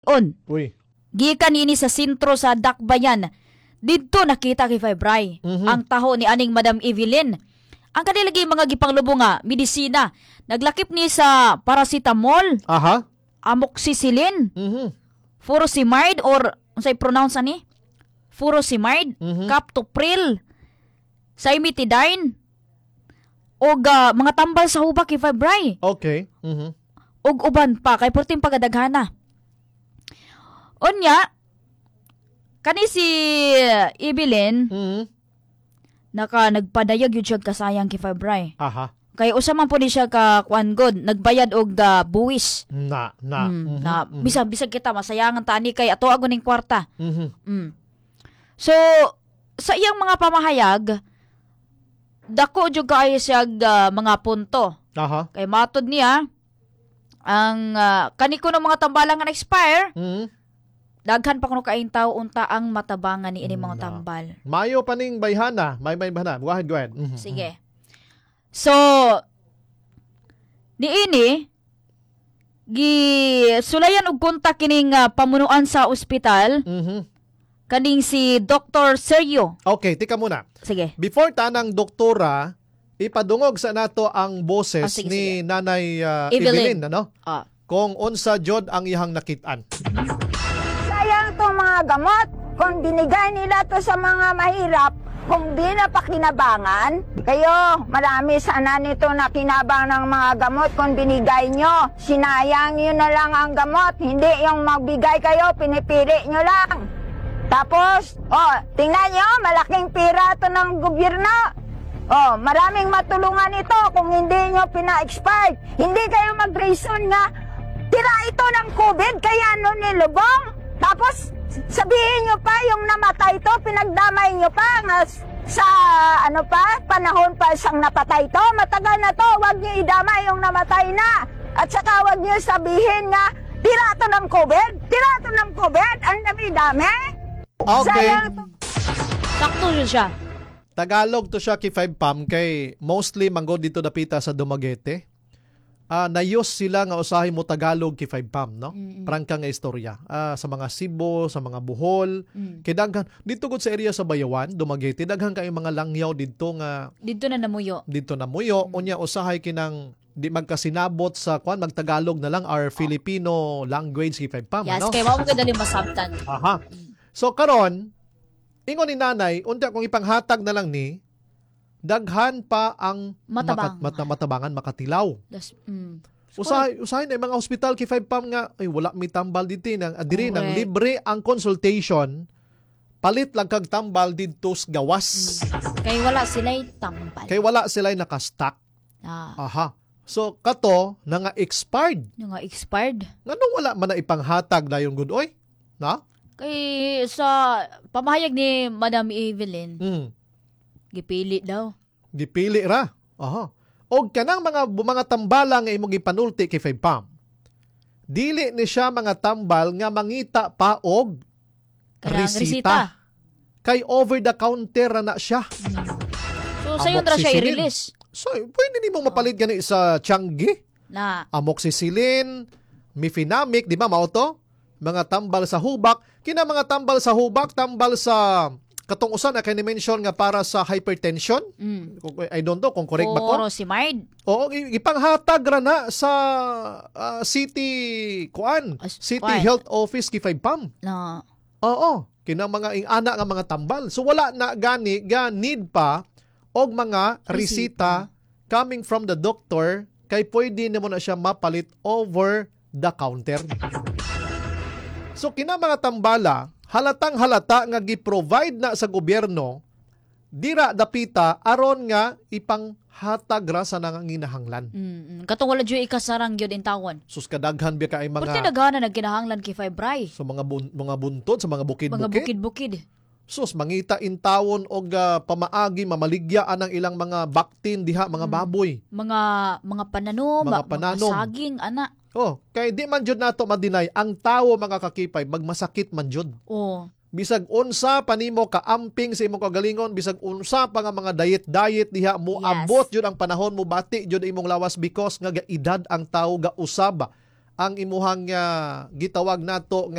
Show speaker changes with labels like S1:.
S1: dayon.
S2: Uy.
S1: Gikan ini sa sentro sa Dakbayan. Dito nakita kay Febray ang taho ni aning Madam Evelyn. Ang kanilagi mga gipanglubong nga medisina. Naglakip ni sa paracetamol,
S2: Aha.
S1: amoxicillin,
S2: Mhm.
S1: furosemide or unsay pronounce ani? Furosemide, captopril, cimetidine, og mga tambal sa hubak kay Febray.
S2: Okay. Mhm.
S1: Og uban pa kay perting pagadaghana. Unya, kani si Evelyn,
S2: Mhm.
S1: nagpadayag yun siya kasayang kay Febray.
S2: Aha.
S1: Kaya usa man po ni siya ka kuan god, nagbayad og buwis.
S2: Na.
S1: Na bisag kita masayangan tani kay ato ago ning kwarta.
S2: Mhm.
S1: So sa iyang mga pamahayag, dako jud kaayo siya mga punto.
S2: Aha.
S1: Kay matod niya ang kani ko ng mga tambalang nga na-expire,
S2: Mhm.
S1: daghan pa kuno kaintaw unta ang matabangan ni ini mga
S2: Na.
S1: tambal.
S2: Mayo pa ning bayhana. May bayhana. Go ahead. Mhm.
S1: Sige. So, niini, sulayan og kontak kining pamunuan sa ospital,
S2: Mhm.
S1: kaning si Dr. Sergio.
S2: Okay, tika muna.
S1: Sige.
S2: Before tanang doktora, ipadungog sa nato ang boses
S1: Sige,
S2: ni
S1: sige.
S2: Nanay
S1: Evelyn.
S2: Evelyn, ano?
S1: Ah.
S2: Kung unsa jud ang ihang nakitaan.
S3: Sayang tong mga gamot. Kung binigay nila to sa mga mahirap, kung di na pakinabangan, kayo, marami sana nito na kinabang ng mga gamot kung binigay nyo. Sinayang nyo na lang ang gamot, hindi yung magbigay kayo, pinipili nyo lang. Tapos, tingnan nyo, malaking pira to ng gobyerno. Maraming matulungan ito kung hindi nyo pina-expired. Hindi kayo mag-reason nga, tira ito ng COVID, kaya nilubong. Tapos, sabihin nyo pa yung namatay to, pinagdamay nyo pa nga sa panahon pa siyang napatay to. Matagal na to, wag nyo idamay yung namatay na. At saka wag nyo sabihin nga, tira to ng COVID, tira to ng COVID, ang dami-dami.
S2: Okay.
S3: Sayang to.
S1: Sakto yun siya.
S2: Tagalog to siya kay 5 Pam kay mostly manggod dito dapita sa Dumaguete. Nayos sila nga usahay mo Tagalog kay 5 Pam, no? Prangka nga istorya. Sa mga Cebu, sa mga Bohol, kay daghan dito gud sa area sa Bayawan, Dumaguete, daghan kay mga langyaw didto nga
S1: Dito na namuyo.
S2: dito na muyo unya usahay kinang di magkasinabot sa kwan magtagalog na lang our Filipino language kay 5 Pam,
S1: Yes,
S2: ano?
S1: kay mao mo dali masabtan.
S2: Aha. So karon ingon ni nanay, unta kung ipanghatag na lang ni daghan pa ang
S1: Matabang.
S2: matabangan makatilaw.
S1: So,
S2: Usahay na yung mga hospital kay 5 Pam nga ay wala mi tambal dito nang adiri nang
S1: Correct.
S2: libre ang consultation. Palit lang kag tambal didto sa gawas.
S1: kay wala sila'y tambal.
S2: Kay wala sila naka-stock. Aha. So kato na nga expired.
S1: Yung nga expired.
S2: Nganong wala man na ipanghatag na yung good oy? Na?
S1: Kay sa pamahayag ni Madam Evelyn, gipili daw.
S2: Gipili ra. Aha. Og kanang mga tambala nga imong gipanulti kay 5 Pam. Dili ni siya mga tambal nga mangita pa og
S1: Kanang
S2: resita. Kay over the counter na siya.
S1: So sayon ra siya
S2: Amoxicillin.
S1: i-release
S2: So, pwede ni mo mapalit gani sa Changi,
S1: na
S2: amoxicillin, mifenamic, di ba mao to? Mga tambal sa hubak, kina mga tambal sa hubak, tambal sa katong usan na kani mention nga para sa hypertension. I don't know kung correct ba ko.
S1: furosemide.
S2: Oo, ipanghatag ra na sa city City
S1: kuan.
S2: Health Office kay 5 Pam.
S1: Na
S2: Oo, kinang mga ingana nga mga tambal. So wala na gani ga need pa og mga resita coming from the doctor kay pwede nimo na siya mapalit over the counter. So kina mga tambala, halatang halata nga gi-provide na sa gobyerno dira dapita aron nga ipanghatag ra sa nanginahanglan.
S1: katong wala jud ikasarang gyud in tawon.
S2: Sus kadaghan biya kay
S1: Purti
S2: mga
S1: naghana nagkinahanglan kay Febray.
S2: sa mga buntod sa mga
S1: Mga
S2: bukid-bukid.
S1: bukid-bukid.
S2: Sus, mangita in tawon og pamaagi mamaligya ang ilang mga baktin diha mga baboy.
S1: Mga pananom,
S2: Mga pananom.
S1: mga saging, ana.
S2: Oh, kay di man jud nato madinay ang tawo mga kakipay magmasakit man jud.
S1: Oh,
S2: Bisag unsa panimo kaamping sa imong kagalingon, bisag unsa pa nga mga diet diha mo
S1: Yes.
S2: abot jud ang panahon mo bati jud imong lawas because nga edad ang tawo ga usaba ang imuhang gitawag nato nga